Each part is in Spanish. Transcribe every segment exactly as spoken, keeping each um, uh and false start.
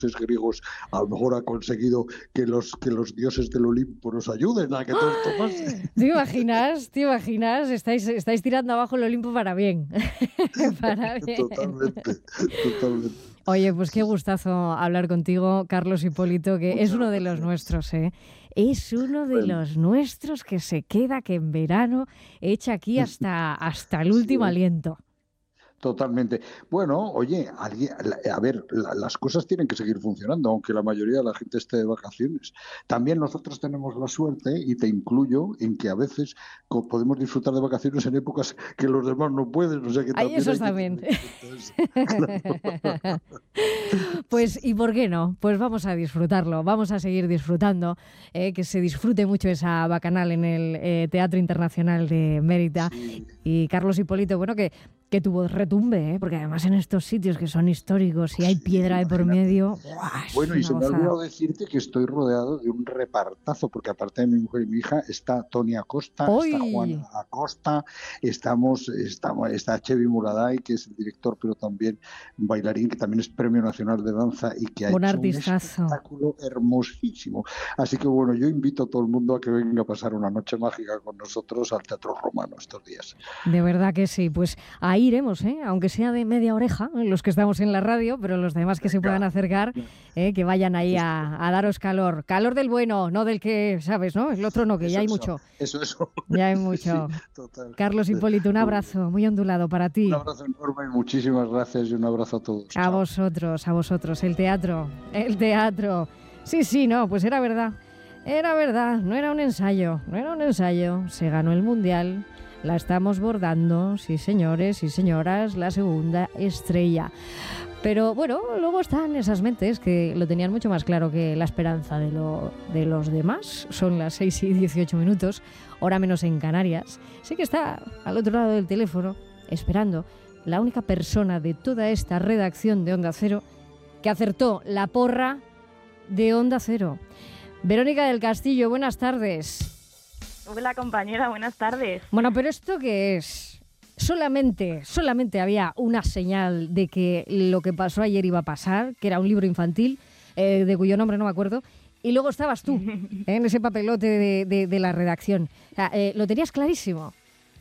griegos a lo mejor ha conseguido que los, que los dioses del Olimpo nos ayuden a que todo esto pase. ¿Te imaginas? ¿Te imaginas? Estáis, estáis tirando abajo el Olimpo para bien. Para bien. Totalmente, totalmente. Oye, pues qué gustazo hablar contigo, Carlos Hipólito, que Muchas es uno de gracias. los nuestros, ¿eh? Es uno de Bueno. los nuestros que se queda, que en verano echa aquí hasta, hasta el último Sí. aliento. Totalmente. Bueno, oye, alguien, a ver, la, las cosas tienen que seguir funcionando, aunque la mayoría de la gente esté de vacaciones. También nosotros tenemos la suerte, y te incluyo, en que a veces co- podemos disfrutar de vacaciones en épocas que los demás no pueden, o sea que Ay, también esos hay que también. tener en cuenta eso. Pues, ¿y por qué no? Pues vamos a disfrutarlo, vamos a seguir disfrutando, eh, que se disfrute mucho esa bacanal en el eh, Teatro Internacional de Mérida. Sí. Y Carlos Hipólito, bueno, que, que tu voz retumbe, ¿eh? Porque además en estos sitios que son históricos y hay Sí, piedra de por imagínate. medio, ¡buah! Es Bueno, y una se me ha gozada. olvidado decirte que estoy rodeado de un repartazo, porque aparte de mi mujer y mi hija, está Tony Acosta, está Juana ¡Uy! Acosta, estamos, estamos, está Chevy Muraday, que es el director, pero también un bailarín, que también es Premio Nacional de Danza y que ha Un hecho un artistazo. espectáculo hermosísimo. Así que bueno, yo invito a todo el mundo a que venga a pasar una noche mágica con nosotros al Teatro Romano estos días. De verdad que sí, pues ahí iremos, ¿eh? Aunque sea de media oreja, los que estamos en la radio, pero los demás que se Venga. puedan acercar, ¿eh? Que vayan ahí a, a daros calor. Calor del bueno, no del que, ¿sabes? ¿No? El otro no, que Eso, ya hay eso, mucho. eso, eso. Ya hay mucho. Sí, total. Carlos Hipólito, un Muy bien. abrazo muy ondulado para Un ti. abrazo enorme, muchísimas gracias y un abrazo a todos. A Chao. vosotros, a vosotros. El teatro, el teatro. Sí, sí, no, pues era verdad. Era verdad, no era un ensayo, no era un ensayo. Se ganó el Mundial, la estamos bordando, sí señores, sí señoras, la segunda estrella. Pero bueno, luego están esas mentes que lo tenían mucho más claro que la esperanza de, lo, de los demás. Son las seis y dieciocho minutos, hora menos en Canarias. Sí que está al otro lado del teléfono, esperando, la única persona de toda esta redacción de Onda Cero que acertó la porra de Onda Cero. Verónica del Castillo, buenas tardes. Hola compañera, buenas tardes. Bueno, pero ¿esto qué es? Solamente, solamente había una señal de que lo que pasó ayer iba a pasar, que era un libro infantil, eh, de cuyo nombre no me acuerdo, y luego estabas tú, eh, en ese papelote de, de, de la redacción. O sea, eh, lo tenías clarísimo.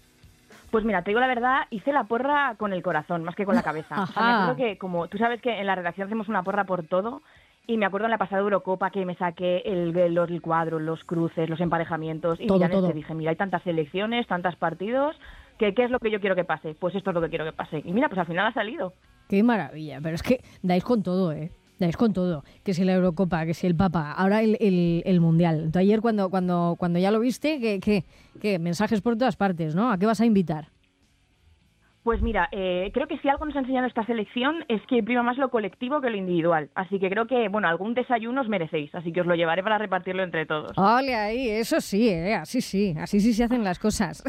Pues mira, te digo la verdad, hice la porra con el corazón, más que con la cabeza. O sea, me acuerdo que, como tú sabes que en la redacción hacemos una porra por todo, y me acuerdo en la pasada Eurocopa que me saqué el, los, el cuadro, los cruces, los emparejamientos, y Todo, ya todo. te dije, mira, hay tantas selecciones, tantos partidos, que ¿qué es lo que yo quiero que pase? Pues esto es lo que quiero que pase. Y mira, pues al final ha salido. Qué maravilla, pero es que dais con todo, ¿eh? Dais con todo, que si la Eurocopa, que si el Papa, ahora el, el, el Mundial. Entonces, ayer cuando, cuando, cuando ya lo viste, ¿qué, qué, qué mensajes por todas partes, ¿no? ¿A qué vas a invitar? Pues mira, eh, creo que si algo nos ha enseñado esta selección es que prima más lo colectivo que lo individual. Así que creo que, bueno, algún desayuno os merecéis, así que os lo llevaré para repartirlo entre todos. Ole ahí, eso sí, ¿eh? Así sí, así sí se hacen las cosas.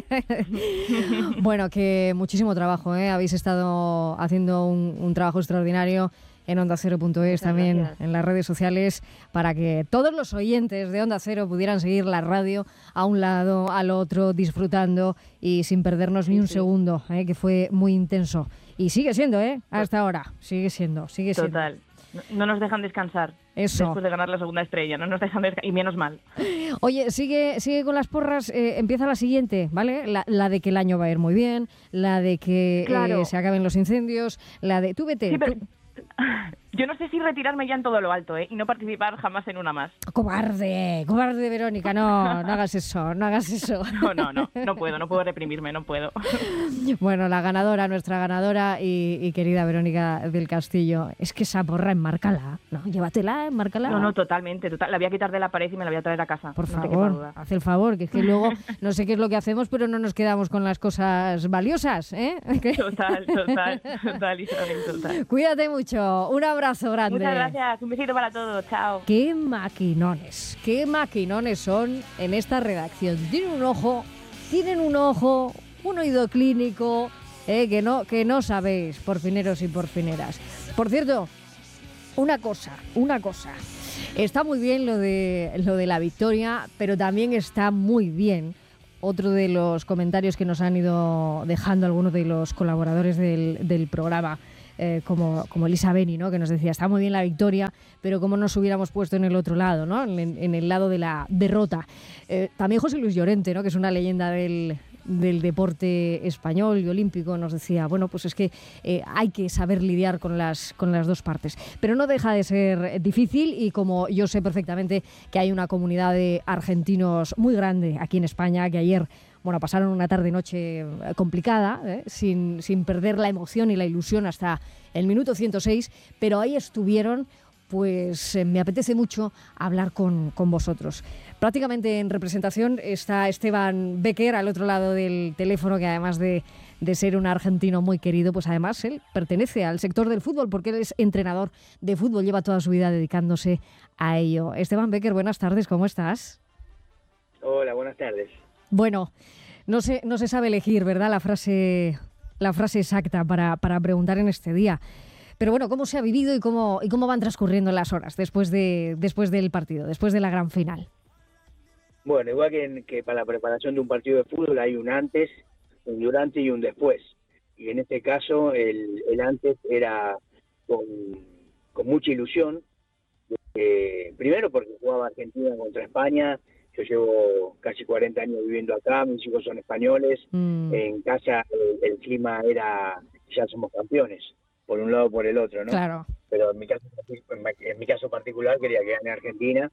Bueno, que muchísimo trabajo, ¿eh? Habéis estado haciendo un, un trabajo extraordinario en onda cero punto es, también gracias. en las redes sociales, para que todos los oyentes de Onda Cero pudieran seguir la radio a un lado, al otro, disfrutando y sin perdernos Sí, ni un sí. segundo, ¿eh? Que fue muy intenso. Y sigue siendo, ¿eh? Hasta ahora, sigue siendo, sigue siendo. Total. No, no nos dejan descansar. Eso. Después de ganar la segunda estrella, no nos dejan descansar. Y menos mal. Oye, sigue, sigue con las porras, eh, empieza la siguiente, ¿vale? La, la de que el año va a ir muy bien, la de que Claro. eh, se acaben los incendios, la de... Tú vete, Sí, pero tú- yo no sé si retirarme ya en todo lo alto, ¿eh? Y no participar jamás en una más. Cobarde, cobarde, Verónica, no, no hagas eso, no hagas eso. No, no, no. No puedo, no puedo reprimirme, no puedo. Bueno, la ganadora, nuestra ganadora y, y querida Verónica del Castillo, es que esa porra enmárcala, ¿no? Llévatela, enmárcala. No, no, totalmente, total. La voy a quitar de la pared y me la voy a traer a casa. Por no te quepa favor, duda. haz el favor, que es que luego no sé qué es lo que hacemos, pero no nos quedamos con las cosas valiosas, ¿eh? Que- Total, total, total, Isabel, total. Cuídate mucho, un abrazo grande. Muchas gracias, un besito para todos, chao. Qué maquinones, qué maquinones son en esta redacción. Tienen un ojo, tienen un ojo, un oído clínico, eh, que no, que no sabéis, porfineros y porfineras. Por cierto, una cosa, una cosa. Está muy bien lo de lo de la victoria, pero también está muy bien otro de los comentarios que nos han ido dejando algunos de los colaboradores del, del programa. eh, como, como Elisa Beni, ¿no? Que nos decía, está muy bien la victoria, pero cómo nos hubiéramos puesto en el otro lado, ¿no? En, en el lado de la derrota. Eh, también José Luis Llorente, ¿no? Que es una leyenda del... del deporte español y olímpico, nos decía, bueno, pues es que eh, hay que saber lidiar con las, con las dos partes. Pero no deja de ser difícil y como yo sé perfectamente que hay una comunidad de argentinos muy grande aquí en España, que ayer, bueno, pasaron una tarde-noche complicada, ¿eh? sin, sin perder la emoción y la ilusión hasta el minuto ciento seis, pero ahí estuvieron. Pues eh, me apetece mucho hablar con, con vosotros. Prácticamente en representación está Esteban Becker al otro lado del teléfono, que además de, de ser un argentino muy querido, pues además él pertenece al sector del fútbol porque él es entrenador de fútbol, lleva toda su vida dedicándose a ello. Esteban Becker, buenas tardes, ¿cómo estás? Hola, buenas tardes. Bueno, no se, no se sabe elegir, ¿verdad?, la frase, la frase exacta para, para preguntar en este día. Pero bueno, ¿cómo se ha vivido y cómo, y cómo van transcurriendo las horas después, de, después del partido, después de la gran final? Bueno, igual que, que para la preparación de un partido de fútbol hay un antes, un durante y un después. Y en este caso el, el antes era con, con mucha ilusión. Eh, primero porque jugaba Argentina contra España. Yo llevo casi cuarenta años viviendo acá, mis hijos son españoles. Mm. En casa el, el clima era, ya somos campeones. Por un lado o por el otro, ¿no? Claro. Pero en mi caso, en mi caso particular quería que gane Argentina,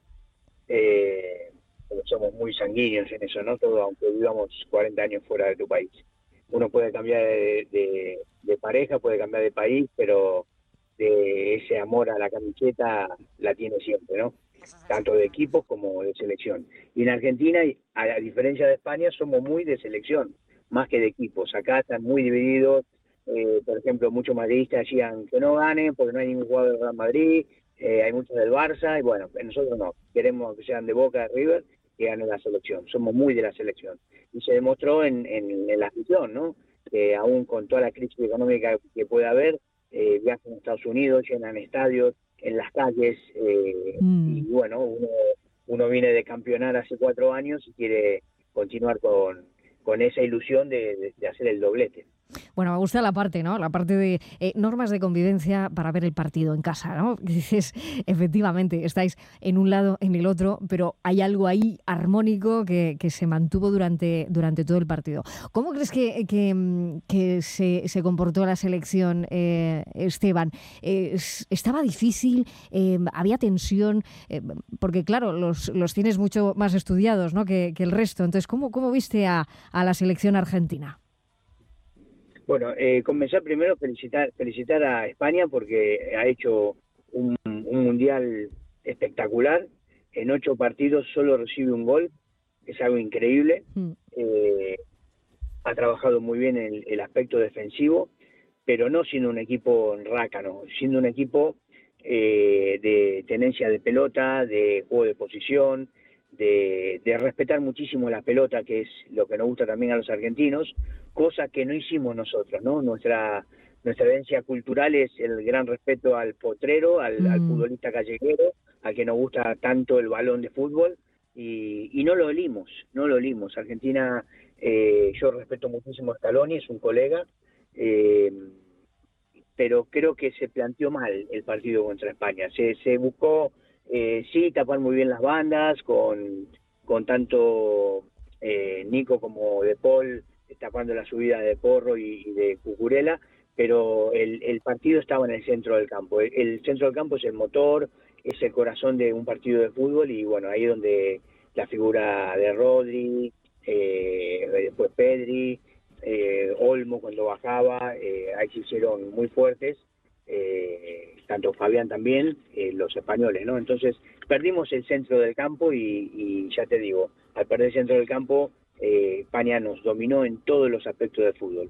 eh, porque somos muy sanguíneos en eso, ¿no? Todo, aunque vivamos cuarenta años fuera de tu país. Uno puede cambiar de, de, de pareja, puede cambiar de país, pero de ese amor a la camiseta la tiene siempre, ¿no? Tanto de equipos como de selección. Y en Argentina, a diferencia de España, somos muy de selección, más que de equipos. Acá están muy divididos. Eh, por ejemplo, muchos madridistas decían que no ganen porque no hay ningún jugador del Real Madrid, eh, hay muchos del Barça, y bueno, nosotros no, queremos que sean de Boca, de River, que ganen la selección, somos muy de la selección. Y se demostró en, en, en la afición, ¿no? Que aún con toda la crisis económica que puede haber, eh, viajan a Estados Unidos, llenan estadios, en las calles, eh, mm. y bueno, uno, uno viene de campeonar hace cuatro años y quiere continuar con, con esa ilusión de, de, de hacer el doblete. Bueno, me gusta la parte, ¿no? La parte de eh, normas de convivencia para ver el partido en casa, ¿no? Dices, efectivamente, estáis en un lado, en el otro, pero hay algo ahí armónico que, que se mantuvo durante, durante todo el partido. ¿Cómo crees que, que, que se, se comportó la selección, eh, Esteban? Eh, ¿Estaba difícil? Eh, ¿Había tensión? Eh, porque, claro, los, los tienes mucho más estudiados, ¿no?, que, que el resto. Entonces, ¿cómo, cómo viste a, a la selección argentina? Bueno, eh, comenzar primero felicitar felicitar a España porque ha hecho un, un mundial espectacular. En ocho partidos solo recibe un gol, es algo increíble. Mm. Eh, ha trabajado muy bien en el, el aspecto defensivo, pero no siendo un equipo rácano, siendo un equipo eh, de tenencia de pelota, de juego de posición, de, de respetar muchísimo la pelota, que es lo que nos gusta también a los argentinos, cosa que no hicimos nosotros, ¿no? Nuestra nuestra herencia cultural es el gran respeto al potrero, al, mm. al futbolista callejero, al que nos gusta tanto el balón de fútbol, y, y no lo olimos, no lo olimos. Argentina, eh, yo respeto muchísimo a Scaloni, es un colega, eh, pero creo que se planteó mal el partido contra España. Se, se buscó, eh, sí, tapar muy bien las bandas, con, con tanto eh, Nico como De Paul, tapando la subida de Porro y, y de Cucurella, pero el, el partido estaba en el centro del campo. El, el centro del campo es el motor, es el corazón de un partido de fútbol, y bueno, ahí donde la figura de Rodri, eh, después Pedri, eh, Olmo cuando bajaba, eh, ahí se hicieron muy fuertes, eh, tanto Fabián también, eh, los españoles, ¿no? Entonces perdimos el centro del campo y, y ya te digo, al perder el centro del campo, Eh, España nos dominó en todos los aspectos del fútbol.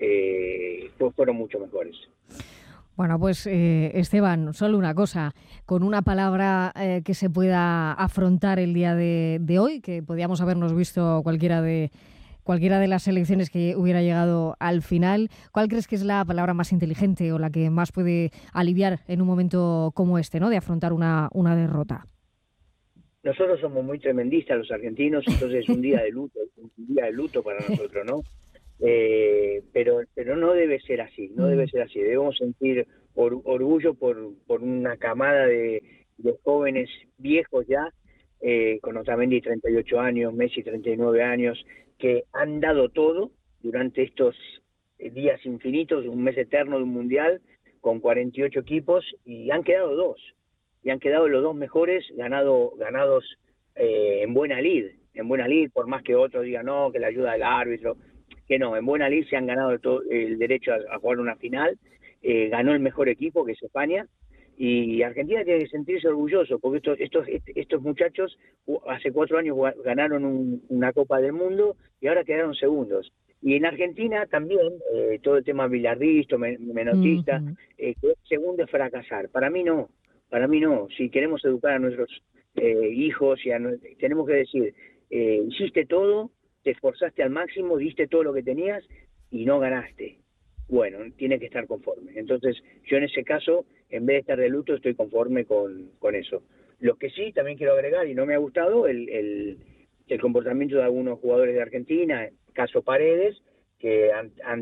Eh, pues fueron mucho mejores. Bueno, pues eh, Esteban, solo una cosa, con una palabra eh, que se pueda afrontar el día de, de hoy, que podíamos habernos visto cualquiera de cualquiera de las selecciones que hubiera llegado al final, ¿cuál crees que es la palabra más inteligente o la que más puede aliviar en un momento como este, ¿no?, de afrontar una, una derrota? Nosotros somos muy tremendistas los argentinos, entonces es un día de luto, un día de luto para nosotros, ¿no? Eh, pero pero no debe ser así, no debe ser así. Debemos sentir or, orgullo por, por una camada de, de jóvenes viejos ya, eh, con Otamendi treinta y ocho años, Messi treinta y nueve años, que han dado todo durante estos días infinitos, un mes eterno de un mundial, con cuarenta y ocho equipos, y han quedado dos, y han quedado los dos mejores ganado, ganados eh, en buena lid, en buena lid, por más que otros digan no, que la ayuda del árbitro, que no, en buena lid se han ganado todo el derecho a, a jugar una final, eh, ganó el mejor equipo, que es España, y Argentina tiene que sentirse orgulloso, porque estos estos estos muchachos hace cuatro años ganaron un, una Copa del Mundo y ahora quedaron segundos. Y en Argentina también, eh, todo el tema billardista, menotista, uh-huh. eh, que segundo es fracasar. Para mí no, para mí no. Si queremos educar a nuestros eh, hijos, y a, tenemos que decir, eh, hiciste todo, te esforzaste al máximo, diste todo lo que tenías y no ganaste. Bueno, tiene que estar conforme. Entonces, yo en ese caso, en vez de estar de luto, estoy conforme con, con eso. Lo que sí, también quiero agregar, y no me ha gustado, el, el, el comportamiento de algunos jugadores de Argentina, caso Paredes, que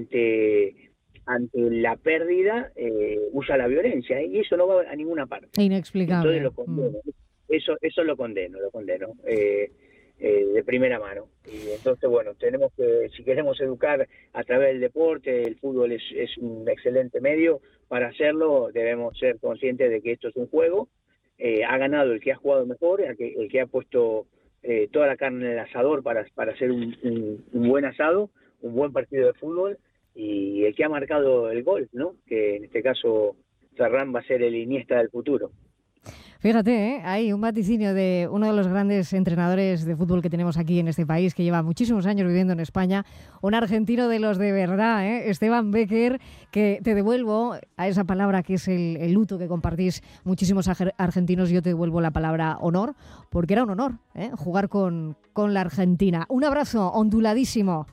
ante ante la pérdida eh, usa la violencia, y eso no va a ninguna parte. Inexplicable. Entonces lo condeno. Mm. Eso, eso lo condeno, lo condeno. Eh, Eh, de primera mano. Y entonces, bueno, tenemos que, si queremos educar a través del deporte, el fútbol es, es un excelente medio para hacerlo, debemos ser conscientes de que esto es un juego, eh, ha ganado el que ha jugado mejor, el que, el que ha puesto eh, toda la carne en el asador para, para hacer un, un, un buen asado, un buen partido de fútbol, y el que ha marcado el gol, ¿no? Que en este caso Ferran va a ser el Iniesta del futuro. Fíjate, ¿eh? Hay un vaticinio de uno de los grandes entrenadores de fútbol que tenemos aquí en este país, que lleva muchísimos años viviendo en España, un argentino de los de verdad, ¿eh? Esteban Becker, que te devuelvo a esa palabra que es el, el luto que compartís muchísimos argentinos, yo te devuelvo la palabra honor, porque era un honor, ¿eh? Jugar con, con la Argentina. Un abrazo onduladísimo.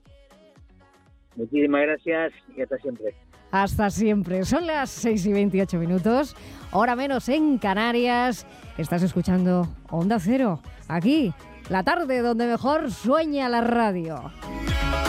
Muchísimas gracias y hasta siempre. Hasta siempre. Son las seis y veintiocho minutos, hora menos en Canarias. Estás escuchando Onda Cero, aquí, la tarde donde mejor sueña la radio.